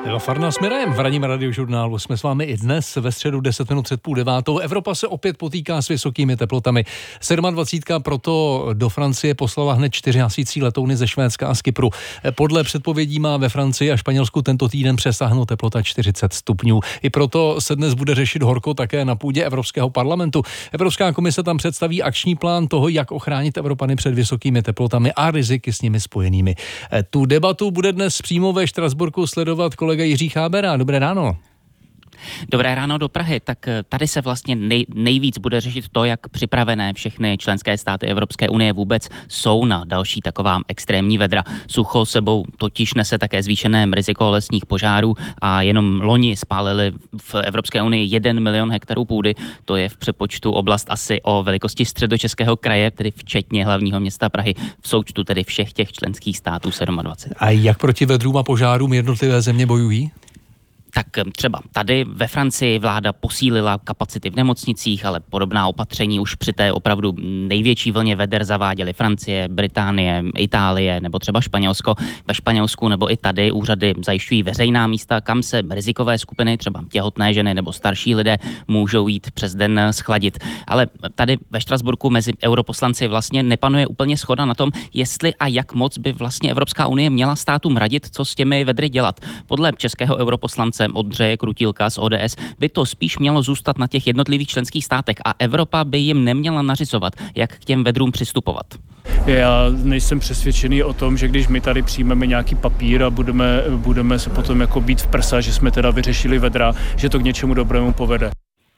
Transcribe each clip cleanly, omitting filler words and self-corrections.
Eva Farná s Mirajem v ranním radiožurnálu. Jsme s vámi i dnes ve středu 10 minut před 8:30. Evropa se opět potýká s vysokými teplotami. 27. proto do Francie poslala hned 4 hasící letouny ze Švédska a z Kypru. Podle předpovědí má ve Francii a Španělsku tento týden přesáhnout teplota 40 stupňů. I proto se dnes bude řešit horko také na půdě Evropského parlamentu. Evropská komise tam představí akční plán toho, jak ochránit Evropany před vysokými teplotami a riziky s nimi spojenými. Tu debatu bude dnes přímo ve Štrasburku sledovat kolega Jiří Chábera. Dobré ráno. Dobré ráno do Prahy. Tak tady se vlastně nejvíc bude řešit to, jak připravené všechny členské státy Evropské unie vůbec jsou na další taková extrémní vedra. Sucho sebou totiž nese také zvýšené riziko lesních požárů a jenom loni spálili v Evropské unii 1 milion hektarů půdy. To je v přepočtu oblast asi o velikosti Středočeského kraje, tedy včetně hlavního města Prahy, v součtu tedy všech těch členských států 27. A jak proti vedrům a požárům jednotlivé země bojují? Tak třeba tady ve Francii vláda posílila kapacity v nemocnicích, ale podobná opatření už při té opravdu největší vlně veder zaváděly Francie, Británie, Itálie nebo třeba Španělsko. Ve Španělsku nebo i tady úřady zajišťují veřejná místa, kam se rizikové skupiny, třeba těhotné ženy nebo starší lidé, můžou jít přes den schladit. Ale tady ve Štrasburku mezi europoslanci vlastně nepanuje úplně shoda na tom, jestli a jak moc by vlastně Evropská unie měla státům radit, co s těmi vedry dělat. Podle českého europoslance Ondřeje Krutílka z ODS by to spíš mělo zůstat na těch jednotlivých členských státech a Evropa by jim neměla nařizovat, jak k těm vedrům přistupovat. Já nejsem přesvědčený o tom, že když my tady přijmeme nějaký papír a budeme se potom jako bít v prsa, že jsme teda vyřešili vedra, že to k něčemu dobrému povede.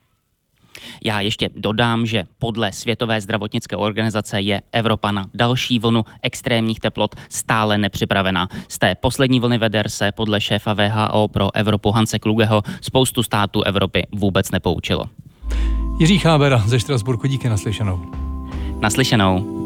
Já ještě dodám, že podle Světové zdravotnické organizace je Evropa na další vlnu extrémních teplot stále nepřipravená. Z té poslední vlny veder se podle šéfa WHO pro Evropu Hanse Klugeho spoustu států Evropy vůbec nepoučilo. Jiří Chábera ze Štrasburku, díky, naslyšenou. Naslyšenou.